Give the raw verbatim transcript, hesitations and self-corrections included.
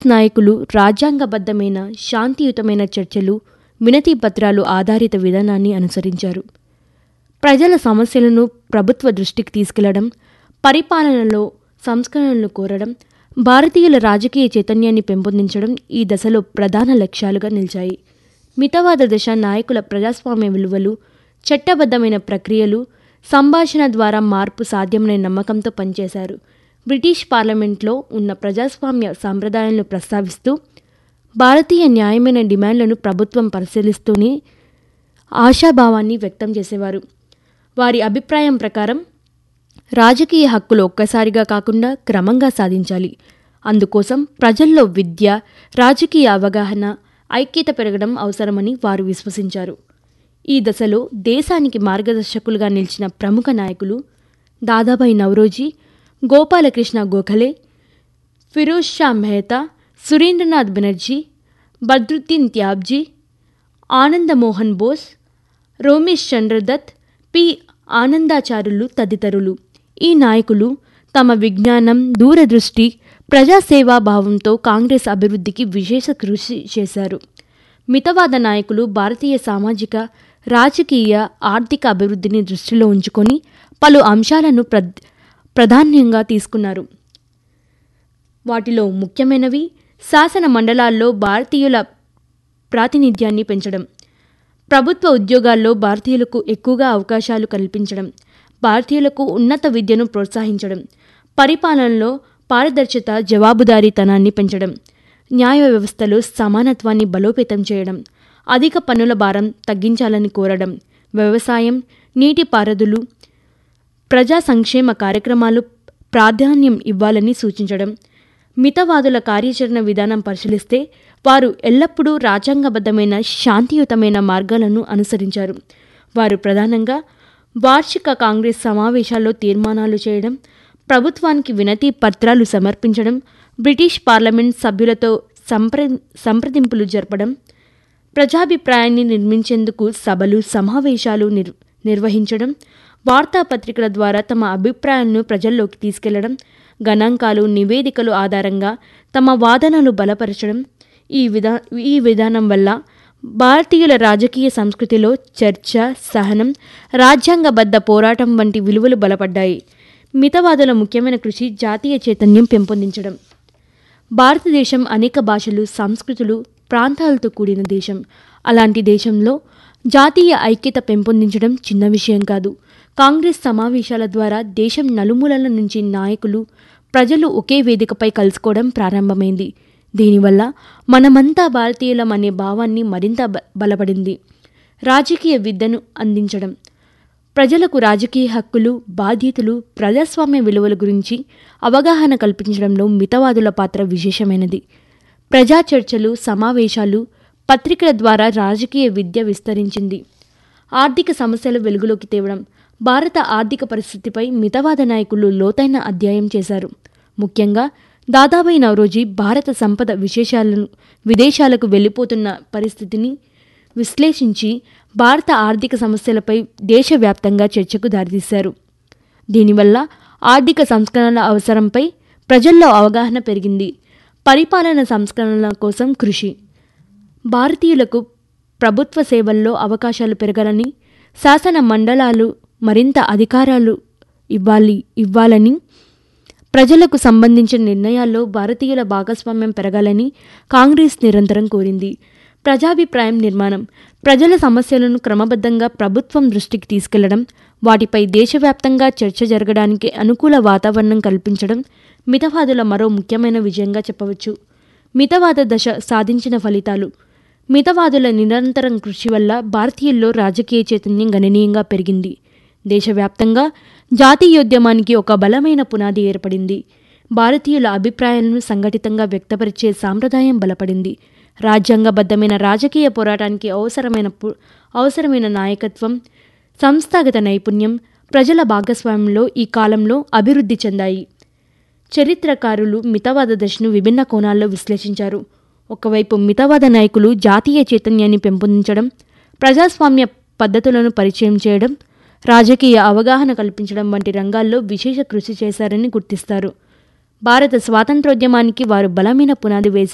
నాయకులు రాజ్యాంగబద్ధమైన శాంతియుతమైన చర్చలు, వినతి పత్రాలు ఆధారిత విధానాన్ని అనుసరించారు. ప్రజల సమస్యలను ప్రభుత్వ దృష్టికి తీసుకెళ్లడం, పరిపాలనలో సంస్కరణలు కోరడం, భారతీయుల రాజకీయ చైతన్యాన్ని పెంపొందించడం ఈ దశలో ప్రధాన లక్ష్యాలుగా నిలిచాయి. మితవాద దశ నాయకుల ప్రజాస్వామ్య విలువలు, చట్టబద్ధమైన ప్రక్రియలు, సంభాషణ ద్వారా మార్పు సాధ్యమనే నమ్మకంతో పనిచేశారు. బ్రిటిష్ పార్లమెంట్లో ఉన్న ప్రజాస్వామ్య సాంప్రదాయాలను ప్రస్తావిస్తూ భారతీయ న్యాయమైన డిమాండ్లను ప్రభుత్వం పరిశీలిస్తూనే ఆశాభావాన్ని వ్యక్తం చేసేవారు. వారి అభిప్రాయం ప్రకారం రాజకీయ హక్కులు ఒక్కసారిగా కాకుండా క్రమంగా సాధించాలి. అందుకోసం ప్రజల్లో విద్య, రాజకీయ అవగాహన, ఐక్యత పెరగడం అవసరమని వారు విశ్వసించారు. ఈ దశలో దేశానికి మార్గదర్శకులుగా నిలిచిన ప్రముఖ నాయకులు దాదాభాయ్ నౌరోజీ, గోపాలకృష్ణ గోఖలే, ఫిరోజ్ షా మెహతా, సురేంద్రనాథ్ బెనర్జీ, బద్రుద్దీన్ త్యాబ్జీ, ఆనందమోహన్ బోస్, రోమేష్ చంద్రదత్, పి ఆనందాచార్యులు తదితరులు. ఈ నాయకులు తమ విజ్ఞానం, దూరదృష్టి, ప్రజాసేవాభావంతో కాంగ్రెస్ అభివృద్ధికి విశేష కృషి చేశారు. మితవాద నాయకులు భారతీయ సామాజిక, రాజకీయ, ఆర్థిక అభివృద్ధిని దృష్టిలో ఉంచుకొని పలు అంశాలను ప్ర ప్రాధాన్యంగా తీసుకున్నారు. వాటిలో ముఖ్యమైనవి శాసన మండలాల్లో భారతీయుల ప్రాతినిధ్యాన్ని పెంచడం, ప్రభుత్వ ఉద్యోగాల్లో భారతీయులకు ఎక్కువగా అవకాశాలు కల్పించడం, భారతీయులకు ఉన్నత విద్యను ప్రోత్సహించడం, పరిపాలనలో పారదర్శకత, జవాబుదారీతనాన్ని పెంచడం, న్యాయ వ్యవస్థలో సమానత్వాన్ని బలోపేతం చేయడం, అధిక పన్నుల భారం తగ్గించాలని కోరడం, వ్యవసాయం, నీటిపారుదల, ప్రజా సంక్షేమ కార్యక్రమాలు ప్రాధాన్యం ఇవ్వాలని సూచించడం. మితవాదుల కార్యాచరణ విధానం పరిశీలిస్తే వారు ఎల్లప్పుడూ రాజ్యాంగబద్ధమైన శాంతియుతమైన మార్గాలను అనుసరించారు. వారు ప్రధానంగా వార్షిక కాంగ్రెస్ సమావేశాల్లో తీర్మానాలు చేయడం, ప్రభుత్వానికి వినతి పత్రాలు సమర్పించడం, బ్రిటిష్ పార్లమెంట్ సభ్యులతో సంప్ర సంప్రదింపులు జరపడం, ప్రజాభిప్రాయాన్ని నిర్మించేందుకు సభలు, సమావేశాలు నిర్ నిర్వహించడం, వార్తాపత్రికల ద్వారా తమ అభిప్రాయాలను ప్రజల్లోకి తీసుకెళ్లడం, గణాంకాలు, నివేదికలు ఆధారంగా తమ వాదనలు బలపరచడం. ఈ విధా ఈ విధానం వల్ల భారతీయుల రాజకీయ సంస్కృతిలో చర్చ, సహనం, రాజ్యాంగబద్ధ పోరాటం వంటి విలువలు బలపడ్డాయి. మితవాదుల ముఖ్యమైన కృషి జాతీయ చైతన్యం పెంపొందించడం. భారతదేశం అనేక భాషలు, సంస్కృతులు, ప్రాంతాలతో కూడిన దేశం. అలాంటి దేశంలో జాతీయ ఐక్యత పెంపొందించడం చిన్న విషయం కాదు. కాంగ్రెస్ సమావేశాల ద్వారా దేశం నలుమూలల నుంచి నాయకులు, ప్రజలు ఒకే వేదికపై కలుసుకోవడం ప్రారంభమైంది. దీనివల్ల మనమంతా భారతీయులం అనే భావాన్ని మరింత బలపడింది. రాజకీయ విద్యను అందించడం. ప్రజలకు రాజకీయ హక్కులు, బాధ్యతలు, ప్రజాస్వామ్య విలువల గురించి అవగాహన కల్పించడంలో మితవాదుల పాత్ర విశేషమైనది. ప్రజా చర్చలు, సమావేశాలు, పత్రికల ద్వారా రాజకీయ విద్య విస్తరించింది. ఆర్థిక సమస్యలు వెలుగులోకి తేవడం. భారత ఆర్థిక పరిస్థితిపై మితవాద నాయకులు లోతైన అధ్యయనం చేశారు. ముఖ్యంగా దాదాభాయ్ నౌరోజీ భారత సంపద విశేషాలను విదేశాలకు వెళ్ళిపోతున్న పరిస్థితిని విశ్లేషించి భారత ఆర్థిక సమస్యలపై దేశవ్యాప్తంగా చర్చకు దారితీశారు. దీనివల్ల ఆర్థిక సంస్కరణల అవసరంపై ప్రజల్లో అవగాహన పెరిగింది. పరిపాలన సంస్కరణల కోసం కృషి. భారతీయులకు ప్రభుత్వ సేవల్లో అవకాశాలు పెరగాలని, శాసన మండలాలు మరింత అధికారాలు ఇవ్వాలి ఇవ్వాలని, ప్రజలకు సంబంధించిన నిర్ణయాల్లో భారతీయుల భాగస్వామ్యం పెరగాలని కాంగ్రెస్ నిరంతరం కోరింది. ప్రజాభిప్రాయం నిర్మాణం. ప్రజల సమస్యలను క్రమబద్ధంగా ప్రభుత్వం దృష్టికి తీసుకెళ్లడం, వాటిపై దేశవ్యాప్తంగా చర్చ జరగడానికి అనుకూల వాతావరణం కల్పించడం మితవాదుల మరో ముఖ్యమైన విజయంగా చెప్పవచ్చు. మితవాద దశ సాధించిన ఫలితాలు. మితవాదుల నిరంతరం కృషి వల్ల భారతీయుల్లో రాజకీయ చైతన్యం గణనీయంగా పెరిగింది. దేశవ్యాప్తంగా జాతీయోద్యమానికి ఒక బలమైన పునాది ఏర్పడింది. భారతీయుల అభిప్రాయాలను సంఘటితంగా వ్యక్తపరిచే సాంప్రదాయం బలపడింది. రాజ్యాంగబద్ధమైన రాజకీయ పోరాటానికి అవసరమైన అవసరమైన నాయకత్వం, సంస్థాగత నైపుణ్యం, ప్రజల భాగస్వామ్యంలో ఈ కాలంలో అభివృద్ధి చెందాయి. చరిత్రకారులు మితవాద దశను విభిన్న కోణాల్లో విశ్లేషించారు. ఒకవైపు మితవాద నాయకులు జాతీయ చైతన్యాన్ని పెంపొందించడం, ప్రజాస్వామ్య పద్ధతులను పరిచయం చేయడం, రాజకీయ అవగాహన కల్పించడం వంటి రంగాల్లో విశేష కృషి చేశారని గుర్తిస్తారు. భారత స్వాతంత్రోద్యమానికి వారు బలమైన పునాది వేశారు.